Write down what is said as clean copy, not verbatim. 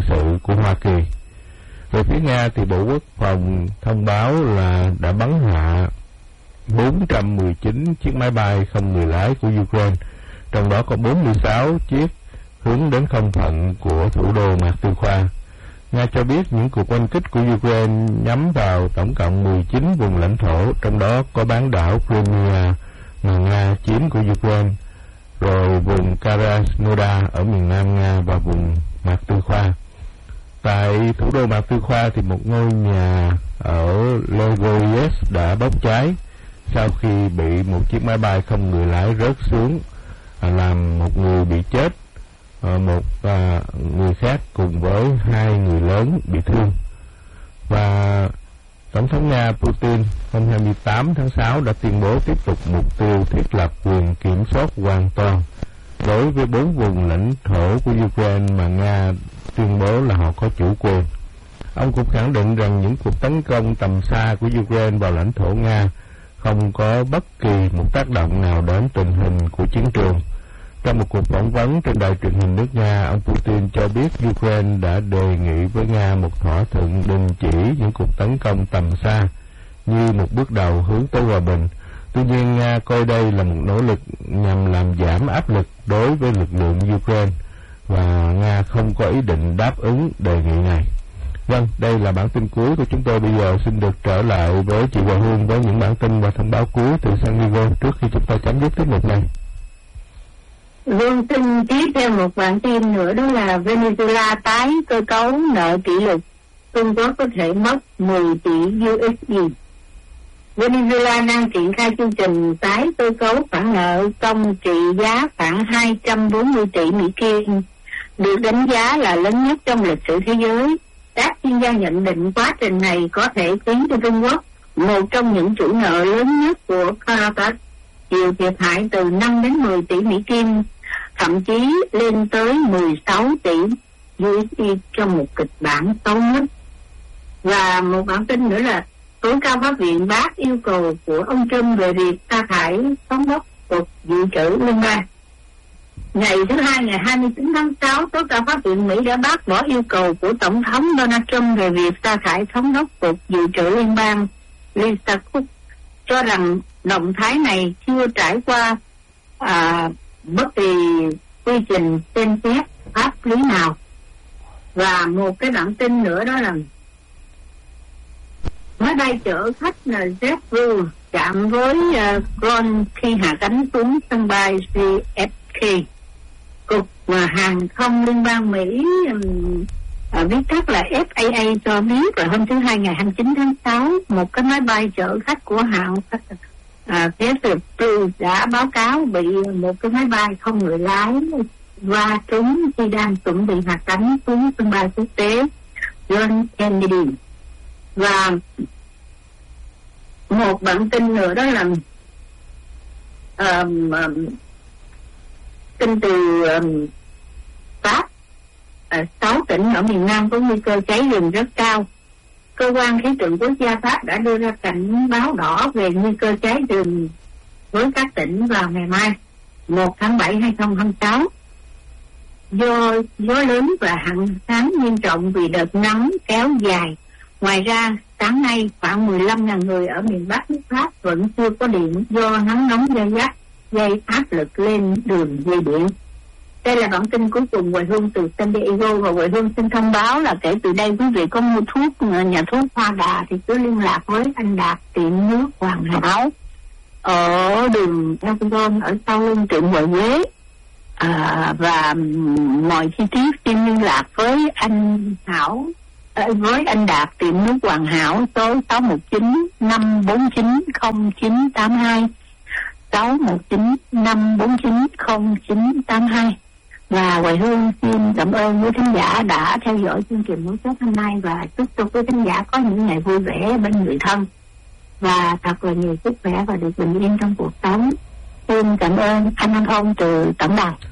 sự của Hoa Kỳ. Về phía Nga thì Bộ Quốc phòng thông báo là đã bắn hạ 419 chiếc máy bay không người lái của Ukraine, trong đó có 46 chiếc hướng đến không phận của thủ đô Mạc Tư Khoa. Nga cho biết những cuộc oanh kích của Ukraine nhắm vào tổng cộng 19 vùng lãnh thổ, trong đó có bán đảo Crimea mà Nga chiếm của Ukraine, rồi vùng Krasnodar ở miền Nam Nga và vùng Mạc Tư Khoa. Tại thủ đô Mạc Tư Khoa thì một ngôi nhà ở Logoyevsk đã bốc cháy sau khi bị một chiếc máy bay không người lái rớt xuống, làm một người bị chết, một người khác cùng với 2 người lớn bị thương. Và Tổng thống Nga Putin hôm 28 tháng 6 đã tuyên bố tiếp tục mục tiêu thiết lập quyền kiểm soát hoàn toàn đối với 4 vùng lãnh thổ của Ukraine mà Nga tuyên bố là họ có chủ quyền. Ông cũng khẳng định rằng những cuộc tấn công tầm xa của Ukraine vào lãnh thổ Nga không có bất kỳ một tác động nào đến tình hình của chiến trường. Trong một cuộc phỏng vấn trên đài truyền hình nước Nga, ông Putin cho biết Ukraine đã đề nghị với Nga một thỏa thuận đình chỉ những cuộc tấn công tầm xa như một bước đầu hướng tới hòa bình. Tuy nhiên, Nga coi đây là một nỗ lực nhằm làm giảm áp lực đối với lực lượng Ukraine, và Nga không có ý định đáp ứng đề nghị này. Vâng, đây là bản tin cuối của chúng tôi. Bây giờ xin được trở lại với chị Hòa Hương với những bản tin và thông báo cuối từ San Diego trước khi chúng ta chấm dứt tiết mục này. Vâng, tin tiếp theo một bản tin nữa, đó là Venezuela tái cơ cấu nợ kỷ lục, Trung Quốc có thể mất 10 tỷ USD. Venezuela đang triển khai chương trình tái cơ cấu khoản nợ công trị giá khoảng 240 tỷ Mỹ Kim, được đánh giá là lớn nhất trong lịch sử thế giới. Các chuyên gia nhận định quá trình này có thể khiến cho Trung Quốc, một trong những chủ nợ lớn nhất của Caracas, chịu thiệt hại từ 5 đến 10 tỷ Mỹ Kim, thậm chí lên tới 16 tỷ USD trong một kịch bản xấu nhất. Và một bản tin nữa là tối cao pháp viện bác yêu cầu của ông Trump về việc sa thải thống đốc Cục Dự trữ Liên bang. Ngày thứ Hai, ngày 29 tháng 6, tối cao pháp viện Mỹ đã bác bỏ yêu cầu của Tổng thống Donald Trump về việc sa thải thống đốc Cục Dự trữ Liên bang Lisa Cook, cho rằng động thái này chưa trải qua bất kỳ quy trình xem xét pháp lý nào. Và một cái bản tin nữa đó là máy bay chở khách là JetBlue chạm với Ground khi hạ cánh xuống sân bay JFK. Cục Hàng không Liên bang Mỹ viết tắt là FAA cho biết là hôm thứ Hai ngày 29 tháng 6, một cái máy bay chở khách của hãng JetBlue đã báo cáo bị một cái máy bay không người lái va trúng khi đang chuẩn bị hạ cánh xuống sân bay quốc tế John Kennedy. Và một bản tin nữa đó là tin từ Pháp, 6 tỉnh ở miền Nam có nguy cơ cháy rừng rất cao. Cơ quan khí tượng quốc gia Pháp đã đưa ra cảnh báo đỏ về nguy cơ cháy rừng với các tỉnh vào ngày mai 1 tháng 7 2026 do gió lớn và hạn hán nghiêm trọng vì đợt nắng kéo dài. Ngoài ra, sáng nay khoảng 15.000 người ở miền Bắc nước Pháp vẫn chưa có điện do nắng nóng gay gắt, gây áp lực lên đường dây điện. Đây là bản tin cuối cùng Hoài Hương từ San Diego, và Hoài Hương xin thông báo là kể từ đây quý vị có mua thuốc nhà thuốc Hoa Đà thì cứ liên lạc với anh Đạt tiệm nước Hoàn Hảo ở đường Elton ở sau lưng tiệm Huệ Quế. Và mọi chi tiết xin liên lạc với anh Hảo, với anh Đạt tiệm nước Hoàn Hảo số 619 549 0982 619 549 0982. Và Hoài Hương xin cảm ơn quý khán giả đã theo dõi chương trình Mối Chốt hôm nay, và chúc cho quý khán giả có những ngày vui vẻ bên người thân và thật là nhiều sức khỏe và được bình yên trong cuộc sống. Xin cảm ơn anh Anh Thông từ tổng đài.